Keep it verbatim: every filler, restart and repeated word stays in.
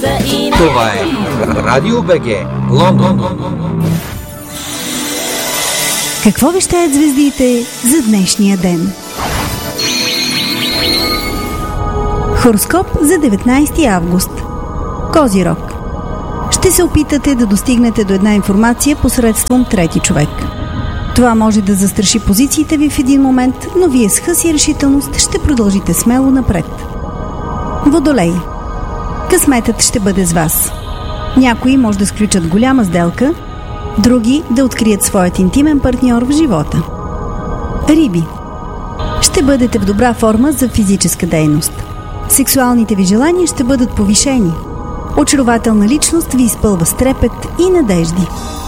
Това е Радио БГ, Лондон. Какво вещаят звездите за днешния ден? Хороскоп за деветнайсети август. Козирог. Ще се опитате да достигнете до една информация посредством трети човек. Това може да застраши позициите ви в един момент, но вие с хъс и решителност ще продължите смело напред. Водолей. Късметът ще бъде с вас. Някои може да сключат голяма сделка, други да открият своят интимен партньор в живота. Риби. Ще бъдете в добра форма за физическа дейност. Сексуалните ви желания ще бъдат повишени. Очарователна личност ви изпълва с трепет и надежди.